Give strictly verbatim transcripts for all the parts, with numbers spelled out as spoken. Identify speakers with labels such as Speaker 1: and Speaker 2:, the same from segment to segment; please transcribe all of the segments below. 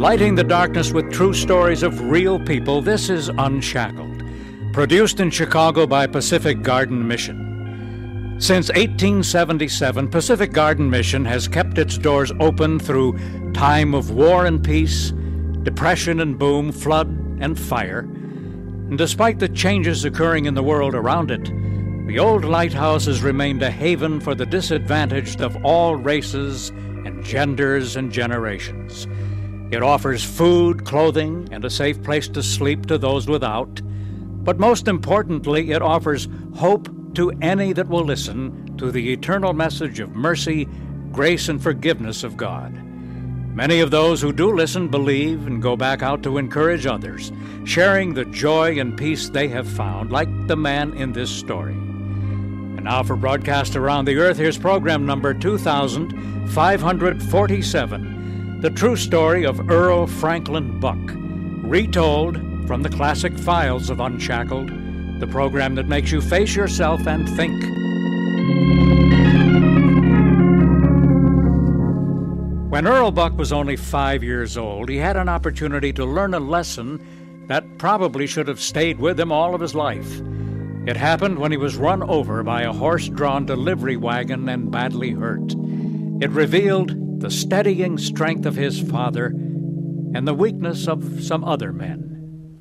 Speaker 1: Lighting the darkness with true stories of real people, this is Unshackled, produced in Chicago by Pacific Garden Mission. Since eighteen seventy-seven, Pacific Garden Mission has kept its doors open through time of war and peace, depression and boom, flood and fire. And despite the changes occurring in the world around it, the old lighthouse has remained a haven for the disadvantaged of all races and genders and generations. It offers food, clothing, and a safe place to sleep to those without. But most importantly, it offers hope to any that will listen to the eternal message of mercy, grace, and forgiveness of God. Many of those who do listen believe and go back out to encourage others, sharing the joy and peace they have found, like the man in this story. And now for broadcast around the earth, here's program number two thousand five hundred forty-seven, the true story of Earl Franklin Buck, retold from the classic files of Unshackled, the program that makes you face yourself and think. When Earl Buck was only five years old, he had an opportunity to learn a lesson that probably should have stayed with him all of his life. It happened when he was run over by a horse-drawn delivery wagon and badly hurt. It revealed the steadying strength of his father and the weakness of some other men.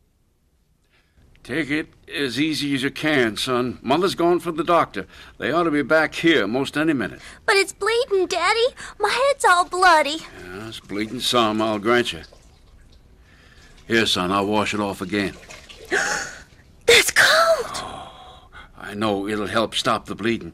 Speaker 2: Take it as easy as you can, son. Mother's gone for the doctor. They ought to be back here most any minute.
Speaker 3: But it's bleeding, Daddy. My head's all bloody.
Speaker 2: Yeah, it's bleeding some, I'll grant you. Here, son, I'll wash it off again.
Speaker 3: That's cold.
Speaker 2: Oh, I know it'll help stop the bleeding.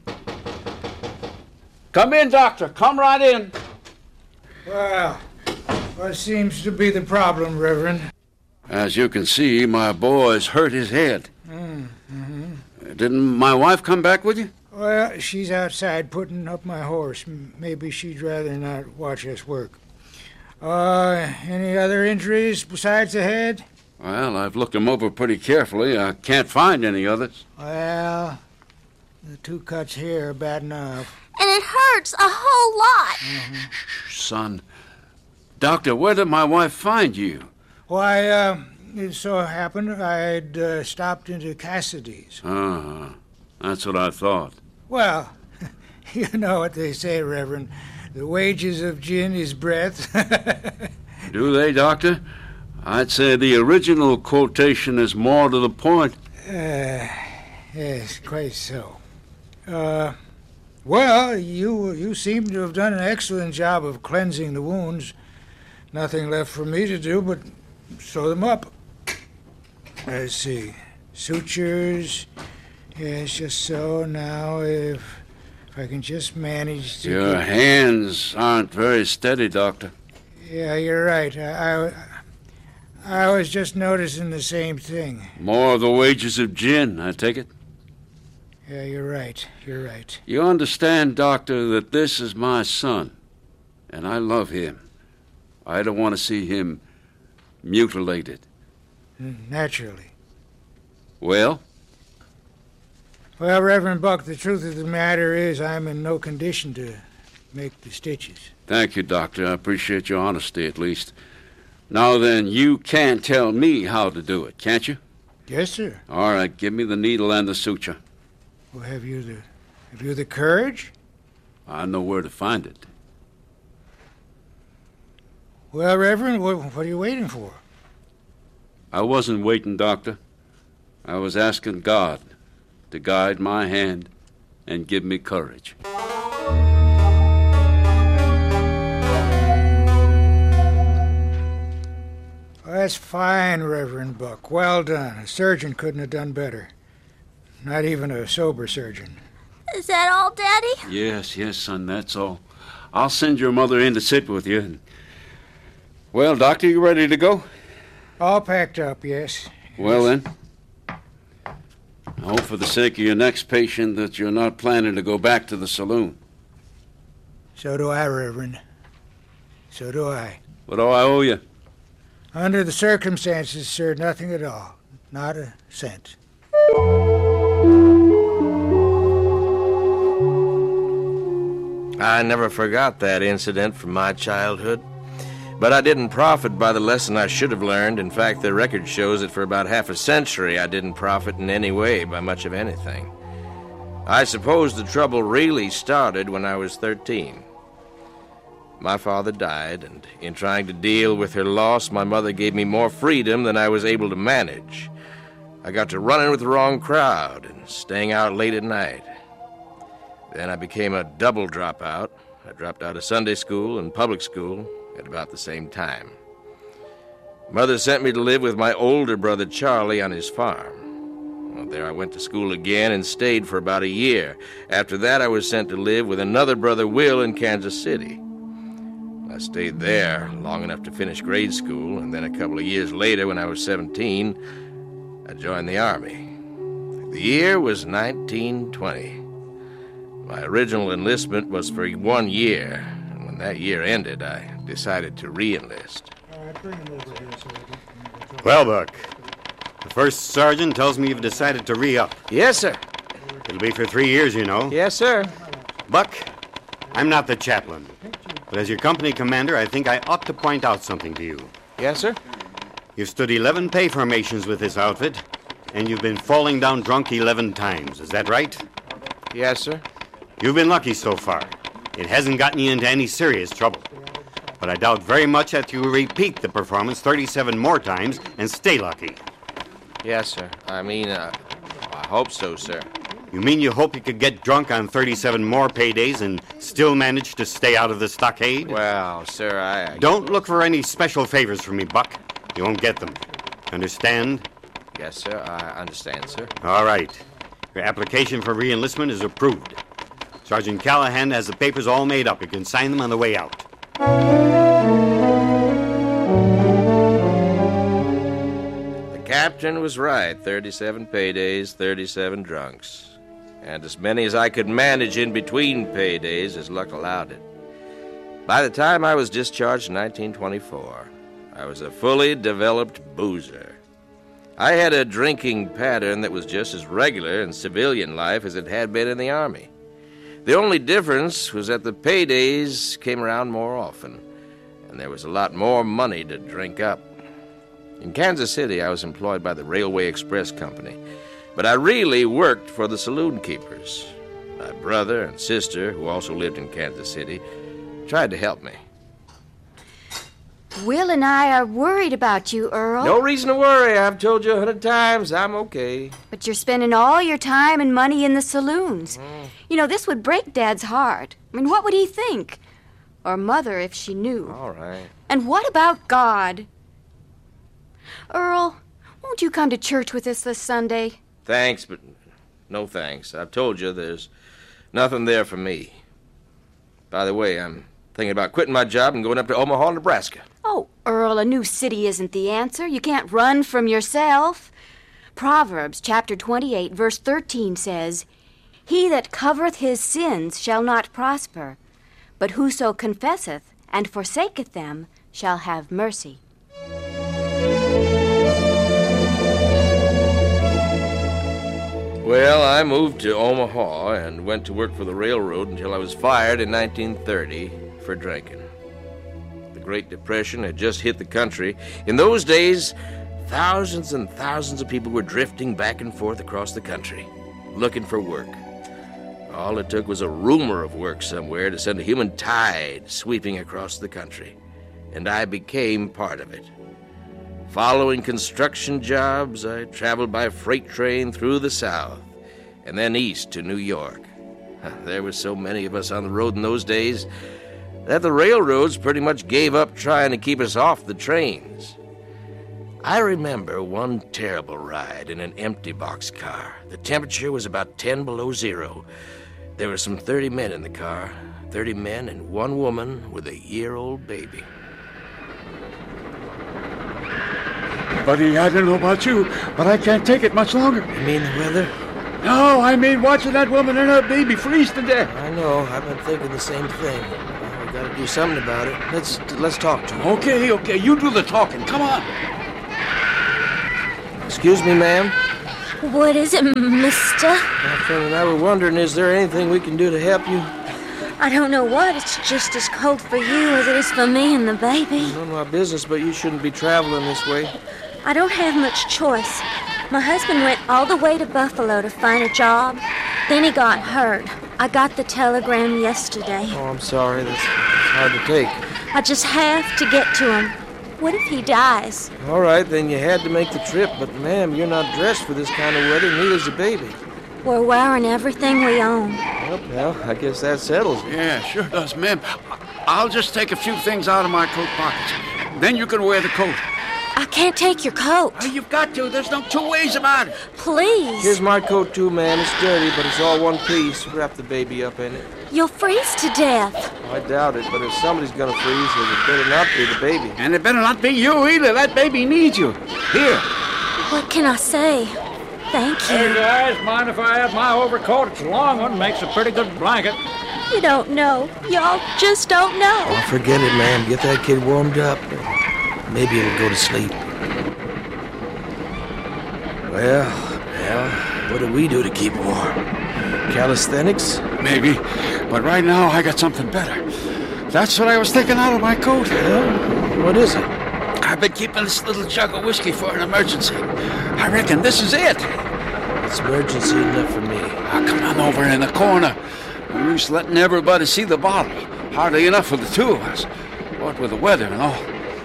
Speaker 2: Come in, doctor. Come right in.
Speaker 4: Well, what seems to be the problem, Reverend?
Speaker 2: As you can see, my boy's hurt his head.
Speaker 4: Mm-hmm.
Speaker 2: Didn't my wife come back with you?
Speaker 4: Well, she's outside putting up my horse. Maybe she'd rather not watch us work. Uh, any other injuries besides the head?
Speaker 2: Well, I've looked them over pretty carefully. I can't find any others.
Speaker 4: Well, the two cuts here are bad enough.
Speaker 3: And it hurts a whole lot.
Speaker 4: Mm-hmm.
Speaker 2: Shh, son. Doctor, where did my wife find you?
Speaker 4: Why, uh, it so happened I'd uh, stopped into Cassidy's.
Speaker 2: Uh-huh. That's what I thought.
Speaker 4: Well, you know what they say, Reverend. The wages of gin is breath.
Speaker 2: Do they, Doctor? I'd say the original quotation is more to the point.
Speaker 4: Uh, yes, quite so. Uh, well, you you seem to have done an excellent job of cleansing the wounds. Nothing left for me to do but sew them up. Let's see. Sutures. Yes, just so. Now, if, if I can just manage to...
Speaker 2: Your
Speaker 4: get...
Speaker 2: hands aren't very steady, Doctor.
Speaker 4: Yeah, you're right. I, I, I was just noticing the same thing.
Speaker 2: More of the wages of gin, I take it?
Speaker 4: Yeah, you're right. You're right.
Speaker 2: You understand, Doctor, that this is my son, and I love him. I don't want to see him mutilated.
Speaker 4: Naturally.
Speaker 2: Well?
Speaker 4: Well, Reverend Buck, the truth of the matter is I'm in no condition to make the stitches.
Speaker 2: Thank you, Doctor. I appreciate your honesty, at least. Now then, you can tell me how to do it, can't you?
Speaker 4: Yes, sir.
Speaker 2: All right, give me the needle and the suture.
Speaker 4: Well, have you the, have you the courage?
Speaker 2: I know where to find it.
Speaker 4: Well, Reverend, what, what are you waiting for?
Speaker 2: I wasn't waiting, Doctor. I was asking God to guide my hand and give me courage.
Speaker 4: Well, that's fine, Reverend Buck. Well done. A surgeon couldn't have done better. Not even a sober surgeon.
Speaker 3: Is that all, Daddy?
Speaker 2: Yes, yes, son, that's all. I'll send your mother in to sit with you. And... Well, Doctor, you ready to go?
Speaker 4: All packed up, yes.
Speaker 2: Well, then. I hope for the sake of your next patient that you're not planning to go back to the saloon.
Speaker 4: So do I, Reverend. So do I.
Speaker 2: What do I owe you?
Speaker 4: Under the circumstances, sir, nothing at all. Not a cent.
Speaker 5: I never forgot that incident from my childhood. But I didn't profit by the lesson I should have learned. In fact, the record shows that for about half a century I didn't profit in any way by much of anything. I suppose the trouble really started when I was thirteen. My father died, and in trying to deal with her loss, my mother gave me more freedom than I was able to manage. I got to running with the wrong crowd and staying out late at night. Then I became a double dropout. I dropped out of Sunday school and public school at about the same time. Mother sent me to live with my older brother Charlie on his farm. Well, there I went to school again and stayed for about a year. After that, I was sent to live with another brother, Will, in Kansas City. I stayed there long enough to finish grade school, and then a couple of years later, when I was seventeen, I joined the Army. The year was nineteen twenty. My original enlistment was for one year, and when that year ended, I decided to re-enlist.
Speaker 6: Well, Buck, the first sergeant tells me you've decided to re-up.
Speaker 5: Yes, sir.
Speaker 6: It'll be for three years, you know.
Speaker 5: Yes, sir.
Speaker 6: Buck, I'm not the chaplain, but as your company commander, I think I ought to point out something to you.
Speaker 5: Yes, sir.
Speaker 6: You've stood eleven pay formations with this outfit, and you've been falling down drunk eleven times. Is that right?
Speaker 5: Yes, sir.
Speaker 6: You've been lucky so far. It hasn't gotten you into any serious trouble. But I doubt very much that you repeat the performance thirty-seven more times and stay lucky.
Speaker 5: Yes, sir. I mean, uh, I hope so, sir.
Speaker 6: You mean you hope you could get drunk on thirty-seven more paydays and still manage to stay out of the stockade?
Speaker 5: Well, sir, I... I...
Speaker 6: Don't look for any special favors from me, Buck. You won't get them. Understand?
Speaker 5: Yes, sir. I understand, sir.
Speaker 6: All right. Your application for re-enlistment is approved. Sergeant Callahan has the papers all made up. You can sign them on the way out.
Speaker 5: The captain was right. thirty-seven paydays, thirty-seven drunks. And as many as I could manage in between paydays as luck allowed it. By the time I was discharged in nineteen twenty-four, I was a fully developed boozer. I had a drinking pattern that was just as regular in civilian life as it had been in the Army. The only difference was that the paydays came around more often, and there was a lot more money to drink up. In Kansas City, I was employed by the Railway Express Company, but I really worked for the saloon keepers. My brother and sister, who also lived in Kansas City, tried to help me.
Speaker 7: Will and I are worried about you, Earl.
Speaker 5: No reason to worry. I've told you a hundred times I'm okay.
Speaker 7: But you're spending all your time and money in the saloons. Mm. You know, this would break Dad's heart. I mean, what would he think? Or Mother if she knew.
Speaker 5: All right.
Speaker 7: And what about God? Earl, won't you come to church with us this Sunday?
Speaker 5: Thanks, but no thanks. I've told you there's nothing there for me. By the way, I'm thinking about quitting my job and going up to Omaha, Nebraska.
Speaker 7: Oh, Earl, a new city isn't the answer. You can't run from yourself. Proverbs chapter twenty-eight, verse thirteen says, "He that covereth his sins shall not prosper, but whoso confesseth and forsaketh them shall have mercy."
Speaker 5: Well, I moved to Omaha and went to work for the railroad until I was fired in nineteen thirty for drinking. The Great Depression had just hit the country. In those days, thousands and thousands of people were drifting back and forth across the country, looking for work. All it took was a rumor of work somewhere to send a human tide sweeping across the country, and I became part of it. Following construction jobs, I traveled by freight train through the South, and then east to New York. There were so many of us on the road in those days that the railroads pretty much gave up trying to keep us off the trains. I remember one terrible ride in an empty boxcar. The temperature was about ten below zero. There were some thirty men in the car, thirty men and one woman with a year-old baby.
Speaker 8: Buddy, I don't know about you, but I can't take it much longer.
Speaker 5: You mean the weather?
Speaker 8: No, I mean watching that woman and her baby freeze to death.
Speaker 5: I know. I've been thinking the same thing. Well, we got to do something about it. Let's let's talk to her.
Speaker 8: Okay, okay. You do the talking. Come on.
Speaker 5: Excuse me, ma'am.
Speaker 3: What is it, mister?
Speaker 5: My friend and I were wondering, is there anything we can do to help you?
Speaker 3: I don't know what. It's just as cold for you as it is for me and the baby.
Speaker 5: None of my business, but you shouldn't be traveling this way.
Speaker 3: I don't have much choice. My husband went all the way to Buffalo to find a job. Then he got hurt. I got the telegram yesterday.
Speaker 5: Oh, I'm sorry. That's, that's hard to take.
Speaker 3: I just have to get to him. What if he dies?
Speaker 5: All right, then you had to make the trip, but ma'am, you're not dressed for this kind of weather, neither's the baby.
Speaker 3: We're wearing everything we own.
Speaker 5: Well, well, I guess that settles it.
Speaker 8: Yeah, sure does, ma'am. I'll just take a few things out of my coat pockets. Then you can wear the coat.
Speaker 3: I can't take your coat.
Speaker 8: Oh, you've got to. There's no two ways about it.
Speaker 3: Please.
Speaker 5: Here's my coat, too, ma'am. It's dirty, but it's all one piece. Wrap the baby up in it.
Speaker 3: You'll freeze to death.
Speaker 5: Oh, I doubt it, but if somebody's gonna freeze, then it better not be the baby.
Speaker 8: And it better not be you either. That baby needs you. Here.
Speaker 3: What can I say? Thank you.
Speaker 1: Hey, guys, mind if I have my overcoat? It's a long one, makes a pretty good blanket.
Speaker 3: You don't know. Y'all just don't know.
Speaker 5: Oh, forget it, ma'am. Get that kid warmed up. Maybe it'll go to sleep. Well, well, what do we do to keep warm? Calisthenics?
Speaker 8: Maybe. But right now, I got something better. That's what I was taking out of my coat.
Speaker 5: Well, what is it?
Speaker 8: I've been keeping this little jug of whiskey for an emergency. I reckon this is it.
Speaker 5: It's emergency enough for me.
Speaker 8: Now, come on over in the corner. I'm used to letting everybody see the bottle. Hardly enough for the two of us. What with the weather and all.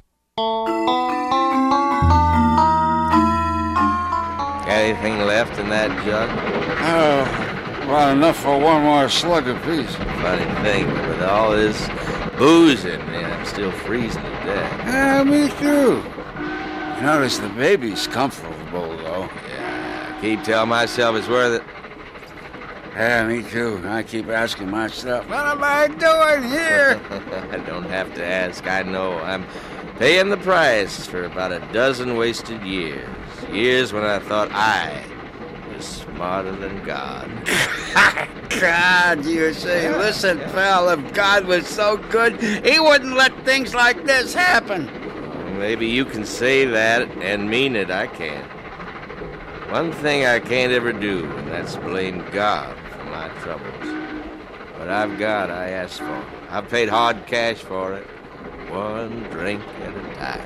Speaker 5: Got anything left in that jug?
Speaker 8: Oh, about enough for one more slug apiece.
Speaker 5: Funny thing, but with all this booze in me, I'm still freezing to death.
Speaker 8: Yeah, me too. Notice the baby's comfortable, though.
Speaker 5: Yeah, I keep telling myself it's worth it.
Speaker 8: Yeah, me too. I keep asking myself, what am I doing here?
Speaker 5: I don't have to ask. I know. I'm paying the price for about a dozen wasted years. Years when I thought I was smarter than God.
Speaker 8: God, you say, listen, pal, if God was so good, he wouldn't let things like this happen.
Speaker 5: Maybe you can say that and mean it. I can't. One thing I can't ever do, and that's blame God for my troubles. What I've got, I asked for. I've paid hard cash for it, one drink at a time.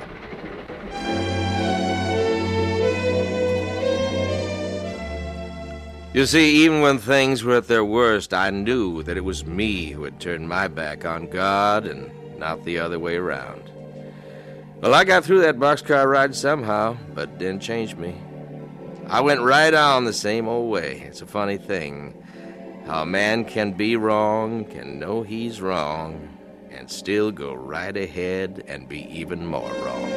Speaker 5: You see, even when things were at their worst, I knew that it was me who had turned my back on God and not the other way around. Well, I got through that boxcar ride somehow, but it didn't change me. I went right on the same old way. It's a funny thing how a man can be wrong, can know he's wrong, and still go right ahead and be even more wrong.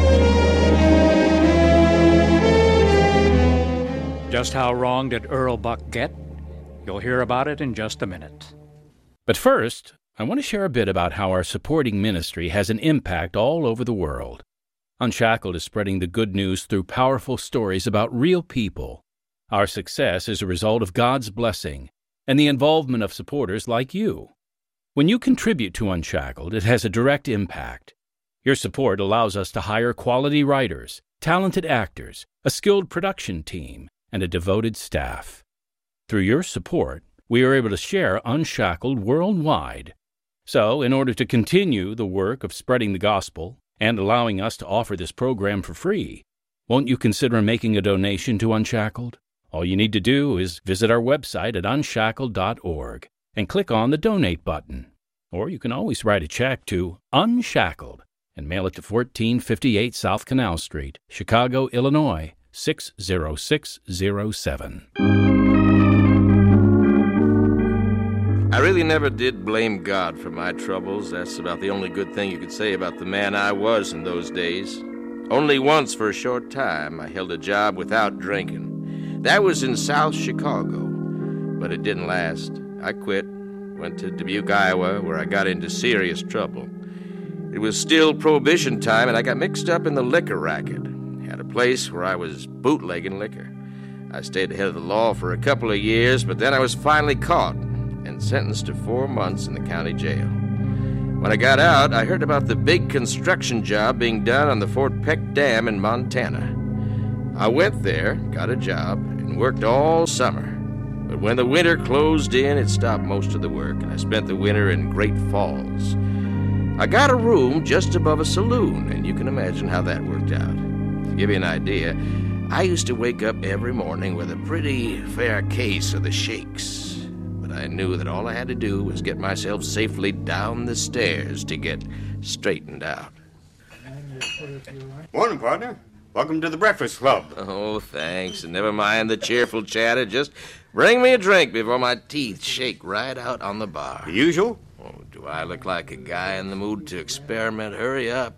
Speaker 1: Just how wrong did Earl Buck get? You'll hear about it in just a minute.
Speaker 9: But first, I want to share a bit about how our supporting ministry has an impact all over the world. Unshackled is spreading the good news through powerful stories about real people. Our success is a result of God's blessing and the involvement of supporters like you. When you contribute to Unshackled, it has a direct impact. Your support allows us to hire quality writers, talented actors, a skilled production team, and a devoted staff. Through your support, we are able to share Unshackled worldwide. So, in order to continue the work of spreading the gospel and allowing us to offer this program for free, won't you consider making a donation to Unshackled? All you need to do is visit our website at unshackled dot org and click on the Donate button. Or you can always write a check to Unshackled and mail it to fourteen fifty-eight South Canal Street, Chicago, Illinois, six zero six zero seven.
Speaker 5: I really never did blame God for my troubles. That's about the only good thing you could say about the man I was in those days. Only once for a short time I held a job without drinking. That was in South Chicago, but it didn't last. I quit, went to Dubuque, Iowa, where I got into serious trouble. It was still Prohibition time, and I got mixed up in the liquor racket. Had a place where I was bootlegging liquor. I stayed ahead of the law for a couple of years, but then I was finally caught and sentenced to four months in the county jail. When I got out, I heard about the big construction job being done on the Fort Peck Dam in Montana. I went there, got a job, and worked all summer. But when the winter closed in, it stopped most of the work, and I spent the winter in Great Falls. I got a room just above a saloon, and you can imagine how that worked out. To give you an idea, I used to wake up every morning with a pretty fair case of the shakes. But I knew that all I had to do was get myself safely down the stairs to get straightened out.
Speaker 6: Morning, partner. Welcome to the Breakfast Club.
Speaker 5: Oh, thanks, and never mind the cheerful chatter. Just bring me a drink before my teeth shake right out on the bar.
Speaker 6: The usual?
Speaker 5: Oh, do I look like a guy in the mood to experiment? Hurry up.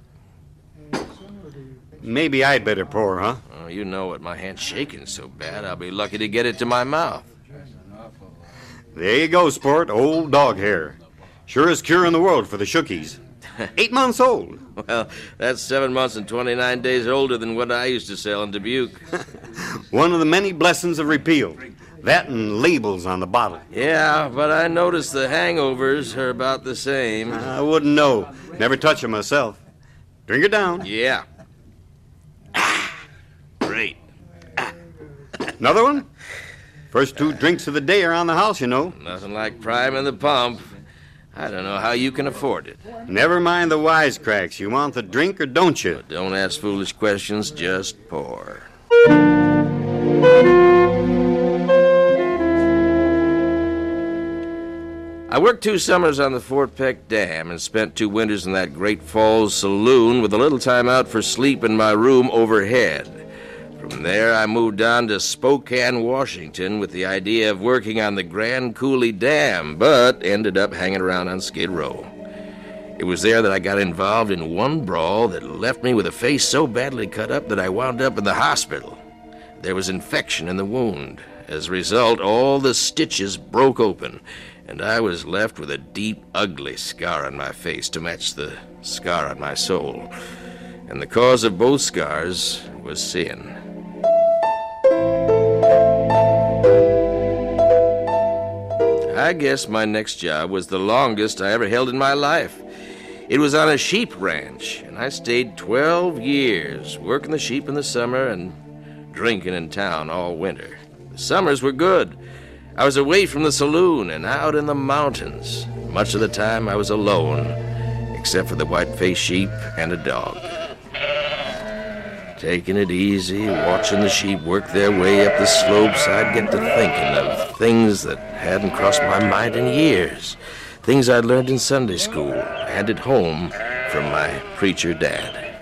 Speaker 6: Maybe I'd better pour, huh?
Speaker 5: Oh, you know what, my hand's shaking so bad I'll be lucky to get it to my mouth.
Speaker 6: There you go, sport. Old dog hair. Surest cure in the world for the shookies. Eight months old.
Speaker 5: Well, that's seven months and twenty-nine days older than what I used to sell in Dubuque.
Speaker 6: One of the many blessings of repeal. That and labels on the bottle.
Speaker 5: Yeah, but I noticed the hangovers are about the same.
Speaker 6: I wouldn't know. Never touch them myself. Drink it down.
Speaker 5: Yeah. Ah, great.
Speaker 6: Ah. Another one? First two drinks of the day around the house, you know.
Speaker 5: Nothing like priming the pump. I don't know how you can afford it.
Speaker 6: Never mind the wisecracks. You want the drink or don't you?
Speaker 5: But don't ask foolish questions, just pour. I worked two summers on the Fort Peck Dam and spent two winters in that Great Falls saloon with a little time out for sleep in my room overhead. From there, I moved on to Spokane, Washington, with the idea of working on the Grand Coulee Dam, but ended up hanging around on Skid Row. It was there that I got involved in one brawl that left me with a face so badly cut up that I wound up in the hospital. There was infection in the wound. As a result, all the stitches broke open, and I was left with a deep, ugly scar on my face to match the scar on my soul. And the cause of both scars was sin. I guess my next job was the longest I ever held in my life. It was on a sheep ranch, and I stayed twelve years, working the sheep in the summer and drinking in town all winter. The summers were good. I was away from the saloon and out in the mountains. Much of the time I was alone, except for the white-faced sheep and a dog. Taking it easy, watching the sheep work their way up the slopes, I'd get to thinking of things that hadn't crossed my mind in years. Things I'd learned in Sunday school and at home from my preacher dad.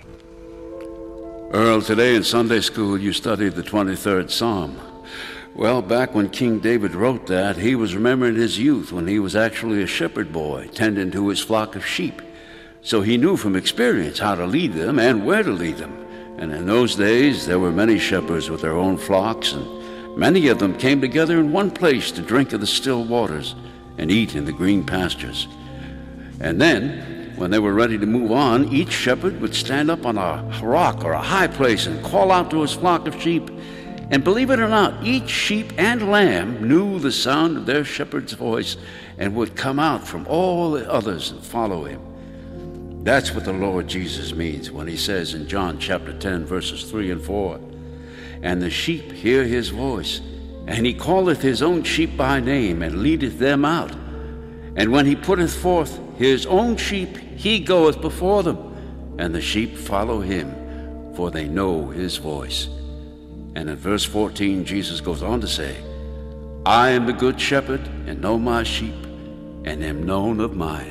Speaker 2: Earl, today in Sunday school you studied the twenty-third Psalm. Well, back when King David wrote that, he was remembering his youth when he was actually a shepherd boy tending to his flock of sheep. So he knew from experience how to lead them and where to lead them. And in those days, there were many shepherds with their own flocks, and many of them came together in one place to drink of the still waters and eat in the green pastures. And then, when they were ready to move on, each shepherd would stand up on a rock or a high place and call out to his flock of sheep. And believe it or not, each sheep and lamb knew the sound of their shepherd's voice and would come out from all the others and follow him. That's what the Lord Jesus means when he says in John chapter ten, verses three and four, "And the sheep hear his voice, and he calleth his own sheep by name, and leadeth them out. And when he putteth forth his own sheep, he goeth before them, and the sheep follow him, for they know his voice." And in verse fourteen, Jesus goes on to say, "I am the good shepherd, and know my sheep, and am known of mine."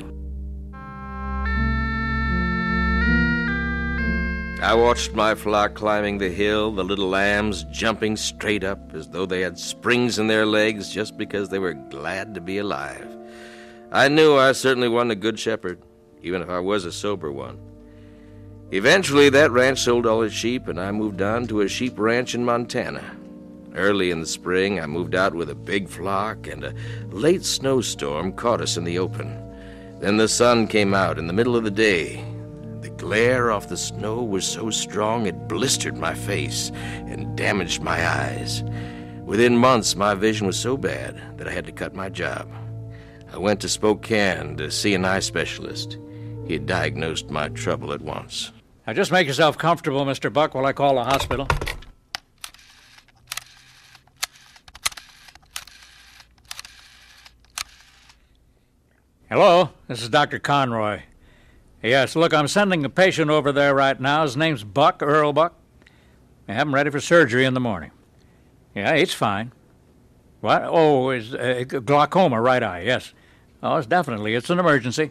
Speaker 5: I watched my flock climbing the hill, the little lambs jumping straight up as though they had springs in their legs just because they were glad to be alive. I knew I certainly wasn't a good shepherd, even if I was a sober one. Eventually, that ranch sold all its sheep, and I moved on to a sheep ranch in Montana. Early in the spring, I moved out with a big flock, and a late snowstorm caught us in the open. Then the sun came out in the middle of the day. The glare off the snow was so strong it blistered my face and damaged my eyes. Within months, my vision was so bad that I had to cut my job. I went to Spokane to see an eye specialist. He had diagnosed my trouble at once.
Speaker 1: Now just make yourself comfortable, Mister Buck, while I call the hospital. Hello, this is Doctor Conroy. Yes, look, I'm sending a patient over there right now. His name's Buck, Earl Buck. I have him ready for surgery in the morning. Yeah, it's fine. What? Oh, it's uh, glaucoma, right eye, yes. Oh, it's definitely, it's an emergency.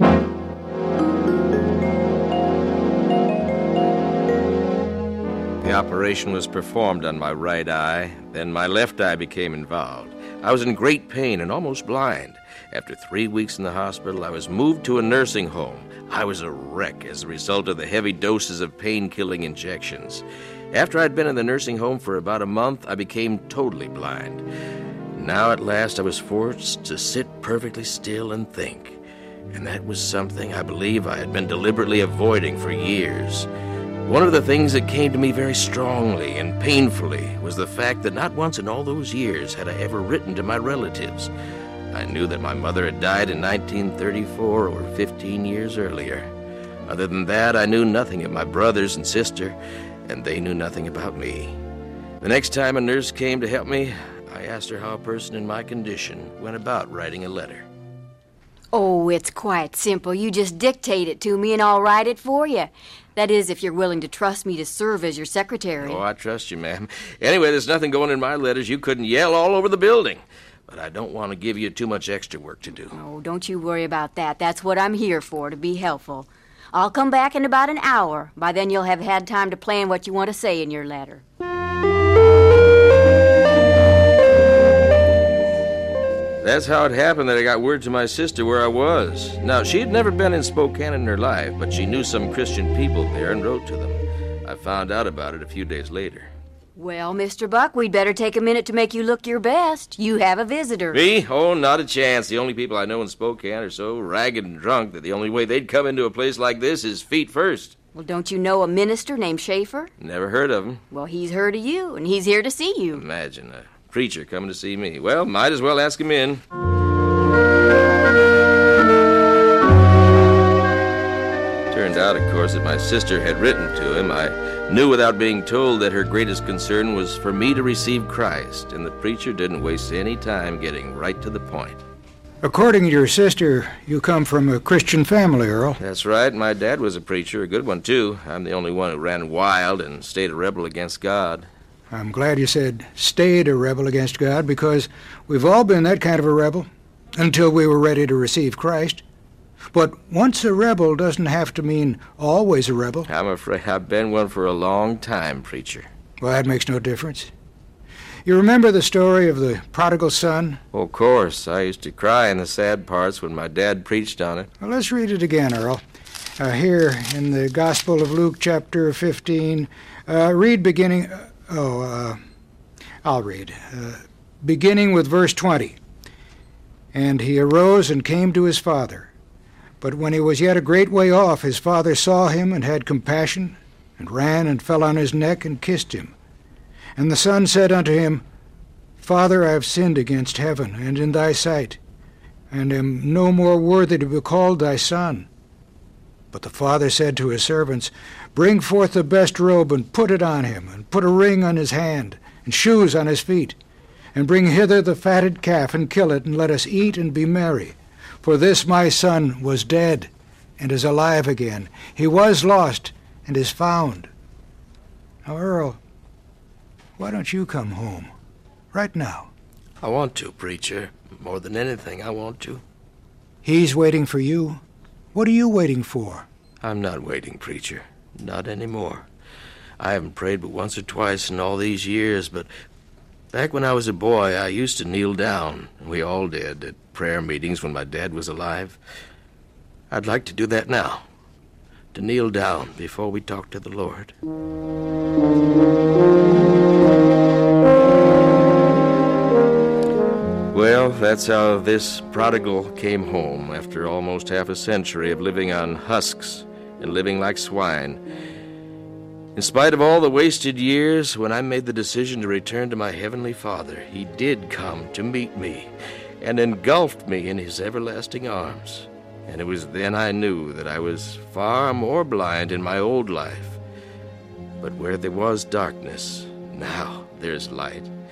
Speaker 5: The operation was performed on my right eye, then my left eye became involved. I was in great pain and almost blind. After three weeks in the hospital, I was moved to a nursing home. I was a wreck as a result of the heavy doses of pain-killing injections. After I'd been in the nursing home for about a month, I became totally blind. Now at last I was forced to sit perfectly still and think. And that was something I believe I had been deliberately avoiding for years. One of the things that came to me very strongly and painfully was the fact that not once in all those years had I ever written to my relatives. I knew that my mother had died in nineteen thirty-four, or fifteen years earlier. Other than that, I knew nothing of my brothers and sister, and they knew nothing about me. The next time a nurse came to help me, I asked her how a person in my condition went about writing a letter.
Speaker 7: Oh, it's quite simple. You just dictate it to me and I'll write it for you. That is, if you're willing to trust me to serve as your secretary.
Speaker 5: Oh, I trust you, ma'am. Anyway, there's nothing going in my letters. You couldn't yell all over the building. But I don't want to give you too much extra work to do.
Speaker 7: Oh, don't you worry about that. That's what I'm here for, to be helpful. I'll come back in about an hour. By then you'll have had time to plan what you want to say in your letter.
Speaker 5: That's how it happened that I got word to my sister where I was. Now, she had never been in Spokane in her life, but she knew some Christian people there and wrote to them. I found out about it a few days later.
Speaker 7: Well, Mister Buck, we'd better take a minute to make you look your best. You have a visitor.
Speaker 5: Me? Oh, not a chance. The only people I know in Spokane are so ragged and drunk that the only way they'd come into a place like this is feet first.
Speaker 7: Well, don't you know a minister named Schaefer?
Speaker 5: Never heard of him.
Speaker 7: Well, he's heard of you, and he's here to see you.
Speaker 5: Imagine a preacher coming to see me. Well, might as well ask him in. Turned out, of course, that my sister had written to him. I knew without being told that her greatest concern was for me to receive Christ, and the preacher didn't waste any time getting right to the point.
Speaker 4: According to your sister, you come from a Christian family, Earl.
Speaker 5: That's right. My dad was a preacher, a good one, too. I'm the only one who ran wild and stayed a rebel against God.
Speaker 4: I'm glad you said stayed a rebel against God, because we've all been that kind of a rebel until we were ready to receive Christ. But once a rebel doesn't have to mean always a rebel.
Speaker 5: I'm afraid I've been one for a long time, preacher.
Speaker 4: Well, that makes no difference. You remember the story of the prodigal son?
Speaker 5: Oh, of course. I used to cry in the sad parts when my dad preached on it.
Speaker 4: Well, let's read it again, Earl. Uh, here in the Gospel of Luke, chapter fifteen, uh, read beginning... Uh, oh, uh, I'll read. Uh, beginning with verse twenty. And he arose and came to his father. But when he was yet a great way off, his father saw him and had compassion, and ran and fell on his neck and kissed him. And the son said unto him, Father, I have sinned against heaven and in thy sight, and am no more worthy to be called thy son. But the father said to his servants, Bring forth the best robe, and put it on him, and put a ring on his hand, and shoes on his feet. And bring hither the fatted calf, and kill it, and let us eat and be merry. For this my son was dead, and is alive again. He was lost, and is found. Now, Earl, why don't you come home right now?
Speaker 5: I want to, preacher. More than anything, I want to.
Speaker 4: He's waiting for you. What are you waiting for?
Speaker 5: I'm not waiting, preacher. Not anymore. I haven't prayed but once or twice in all these years, but back when I was a boy, I used to kneel down. We all did at prayer meetings when my dad was alive. I'd like to do that now. To kneel down before we talk to the Lord. Well, that's how this prodigal came home after almost half a century of living on husks and living like swine. In spite of all the wasted years, when I made the decision to return to my Heavenly Father, He did come to meet me and engulfed me in His everlasting arms. And it was then I knew that I was far more blind in my old life. But where there was darkness, now there's light.